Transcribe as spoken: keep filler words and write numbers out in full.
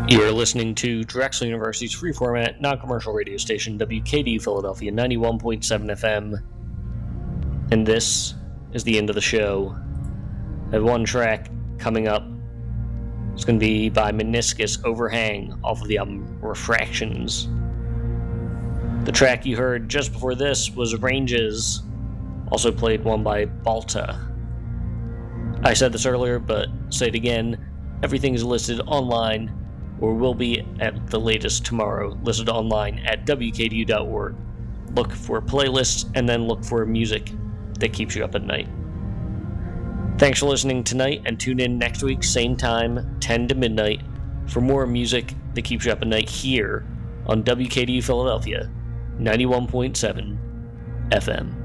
You're listening to Drexel University's free format, non-commercial radio station, W K D U Philadelphia, ninety-one point seven F M. And this is the end of the show. I have one track coming up. It's going to be by Meniscus, Overhang, off of the album Refractions. The track you heard just before this was Ranges, also played one by Balta. I said this earlier, but say it again. Everything is listed online, or will be at the latest tomorrow, listed online at W K D U dot org. Look for playlists, and then look for music that keeps you up at night. Thanks for listening tonight, and tune in next week, same time, ten to midnight, for more music that keeps you up at night here on W K D U Philadelphia, ninety-one point seven F M.